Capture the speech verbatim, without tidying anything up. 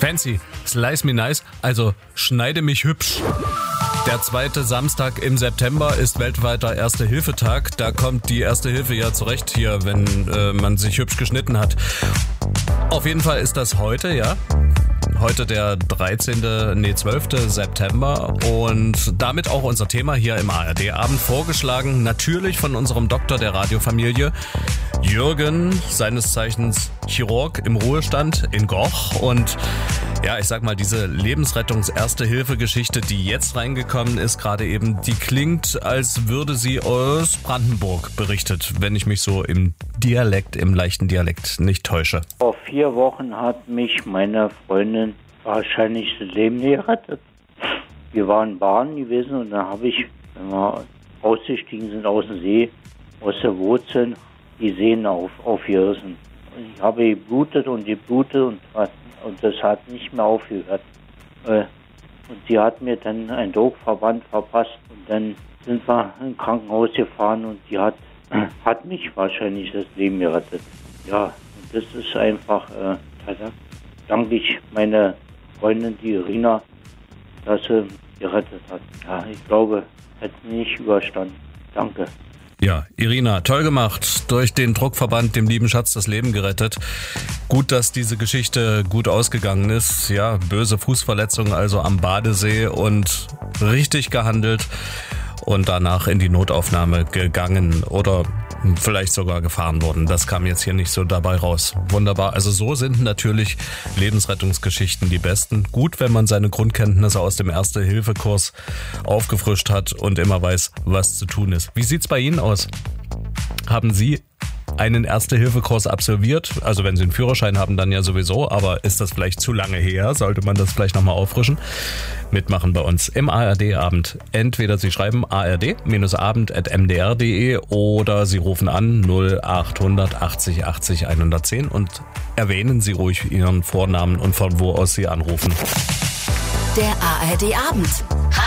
Fancy, slice me nice, also schneide mich hübsch. Der zweite Samstag im September ist weltweiter Erste-Hilfe-Tag. Da kommt die Erste Hilfe ja zurecht hier, wenn äh, man sich hübsch geschnitten hat. Auf jeden Fall ist das heute, ja. Heute der dreizehnte, nee zwölfte September und damit auch unser Thema hier im A R D-Abend, vorgeschlagen natürlich von unserem Doktor der Radiofamilie, Jürgen, seines Zeichens Chirurg im Ruhestand in Goch. Und ja, ich sag mal, diese Lebensrettungs-Erste-Hilfe-Geschichte, die jetzt reingekommen ist, gerade eben, die klingt, als würde sie aus Brandenburg berichtet, wenn ich mich so im Dialekt, im leichten Dialekt nicht täusche. Vor vier Wochen hat mich meine Freundin wahrscheinlich das Leben gerettet. Wir waren baden gewesen und da habe ich, wenn wir ausgestiegen sind aus dem See, aus der Wurzeln, die Sehnen auf, aufgerissen. Ich habe geblutet und geblutet und, und das hat nicht mehr aufgehört. Und sie hat mir dann einen Druckverband verpasst und dann sind wir ins Krankenhaus gefahren und die hat, hat mich wahrscheinlich das Leben gerettet. Ja, und das ist einfach, äh, da danke ich meine Freundin, die Irina, dass sie gerettet hat. Ja, ich glaube, hätte sie nicht überstanden. Danke. Ja, Irina, toll gemacht. Durch den Druckverband dem lieben Schatz das Leben gerettet. Gut, dass diese Geschichte gut ausgegangen ist. Ja, böse Fußverletzung also am Badesee und richtig gehandelt und danach in die Notaufnahme gegangen oder vielleicht sogar gefahren worden. Das kam jetzt hier nicht so dabei raus. Wunderbar. Also so sind natürlich Lebensrettungsgeschichten die besten. Gut, wenn man seine Grundkenntnisse aus dem Erste-Hilfe-Kurs aufgefrischt hat und immer weiß, was zu tun ist. Wie sieht's bei Ihnen aus? Haben Sie einen Erste-Hilfe-Kurs absolviert? Also wenn Sie einen Führerschein haben, dann ja sowieso, aber ist das vielleicht zu lange her? Sollte man das vielleicht nochmal auffrischen? Mitmachen bei uns im A R D-Abend. Entweder Sie schreiben a r d abend at m d r punkt d e oder Sie rufen an null acht achtzig achtzig hundertzehn und erwähnen Sie ruhig Ihren Vornamen und von wo aus Sie anrufen. Der A R D-Abend.